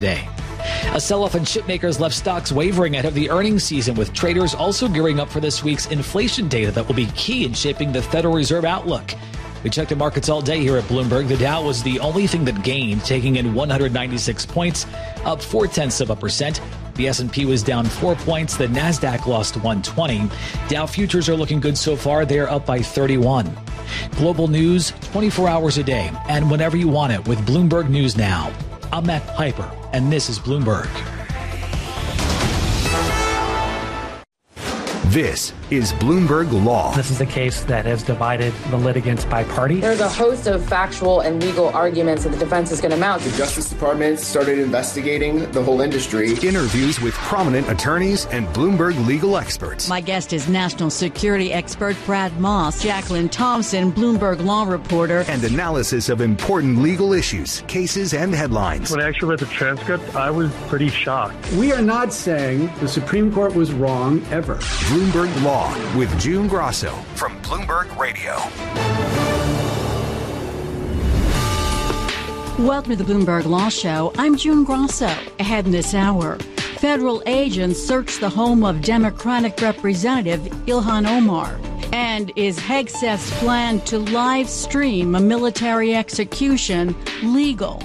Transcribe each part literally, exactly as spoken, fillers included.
Day. A sell-off in chip makers left stocks wavering ahead of the earnings season, with traders also gearing up for this week's inflation data that will be key in shaping the Federal Reserve outlook. We checked the markets all day here at Bloomberg. The Dow was the only thing that gained, taking in one hundred ninety-six points, up four tenths of a percent. The S and P was down four points. The Nasdaq lost one twenty. Dow futures are looking good so far. They are up by thirty-one. Global news twenty-four hours a day and whenever you want it with Bloomberg News Now. I'm Matt Piper, and this is Bloomberg. This is Bloomberg Law. This is a case that has divided the litigants by party. There's a host of factual and legal arguments that the defense is going to mount. The Justice Department started investigating the whole industry. Interviews with prominent attorneys and Bloomberg legal experts. My guest is national security expert Brad Moss, Jacqueline Thompson, Bloomberg law reporter. And analysis of important legal issues, cases, and headlines. When I actually read the transcript, I was pretty shocked. We are not saying the Supreme Court was wrong ever. Bloomberg Law with June Grosso from Bloomberg Radio. Welcome to the Bloomberg Law Show. I'm June Grosso. Ahead in this hour, federal agents search the home of Democratic Representative Ilhan Omar. And is Hegseth's plan to live stream a military execution legal?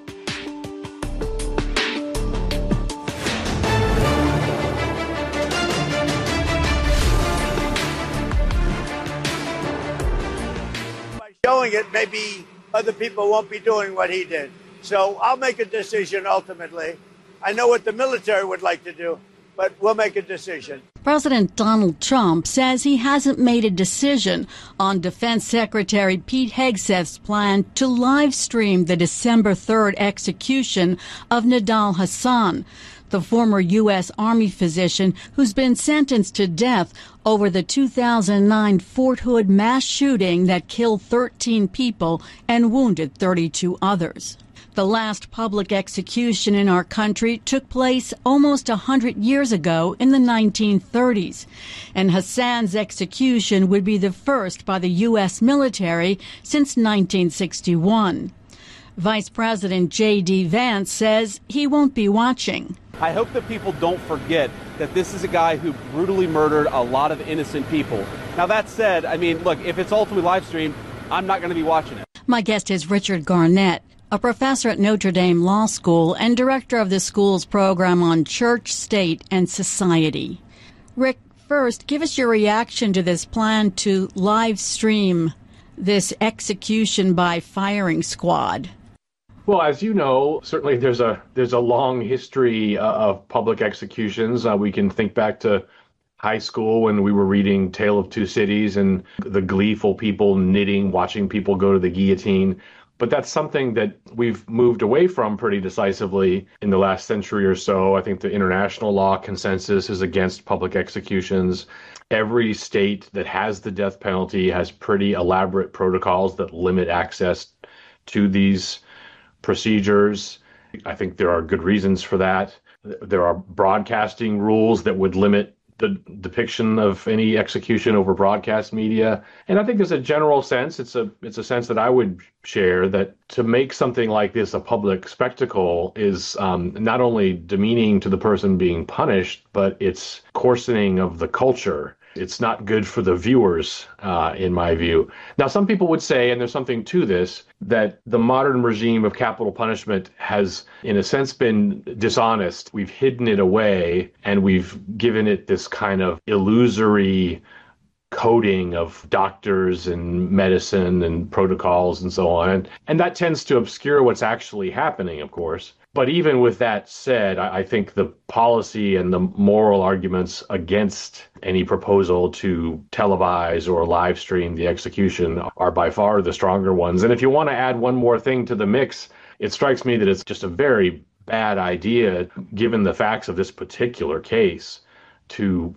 Showing it, maybe other people won't be doing what he did. So I'll make a decision ultimately. I know what the military would like to do, but we'll make a decision. President Donald Trump says he hasn't made a decision on Defense Secretary Pete Hegseth's plan to live stream the December third execution of Nidal Hasan, the former U S. Army physician who's been sentenced to death over the two thousand nine Fort Hood mass shooting that killed thirteen people and wounded thirty-two others. The last public execution in our country took place almost one hundred years ago in the nineteen thirties, and Hassan's execution would be the first by the U S military since nineteen sixty-one. Vice President J D. Vance says he won't be watching. I hope that people don't forget that this is a guy who brutally murdered a lot of innocent people. Now, that said, I mean, look, if it's ultimately live streamed, I'm not going to be watching it. My guest is Richard Garnett, a professor at Notre Dame Law School and director of the school's program on church, state, and society. Rick, first, give us your reaction to this plan to live stream this execution by firing squad. Well, as you know, certainly there's a there's a long history uh, of public executions. Uh, we can think back to high school when we were reading Tale of Two Cities and the gleeful people knitting, watching people go to the guillotine. But that's something that we've moved away from pretty decisively in the last century or so. I think the international law consensus is against public executions. Every state that has the death penalty has pretty elaborate protocols that limit access to these procedures. I think there are good reasons for that. There are broadcasting rules that would limit the depiction of any execution over broadcast media. And I think there's a general sense, it's a it's a sense that I would share, that to make something like this a public spectacle is um, not only demeaning to the person being punished, but it's coarsening of the culture. It's not good for the viewers, uh, in my view. Now, some people would say, and there's something to this, that the modern regime of capital punishment has, in a sense, been dishonest. We've hidden it away, and we've given it this kind of illusory coding of doctors and medicine and protocols and so on. And, and that tends to obscure what's actually happening, of course. But even with that said, I, I think the policy and the moral arguments against any proposal to televise or live stream the execution are by far the stronger ones. And if you want to add one more thing to the mix, it strikes me that it's just a very bad idea, given the facts of this particular case, to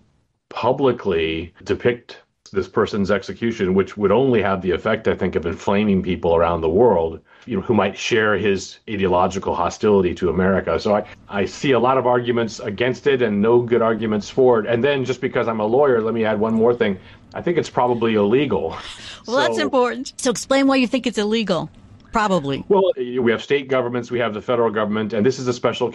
publicly depict this person's execution, which would only have the effect, I think, of inflaming people around the world, you know, who might share his ideological hostility to America. So I, I see a lot of arguments against it and no good arguments for it. And then just because I'm a lawyer, let me add one more thing. I think it's probably illegal. Well, so, that's important. So explain why you think it's illegal. Probably. Well, we have state governments, we have the federal government, and this is a special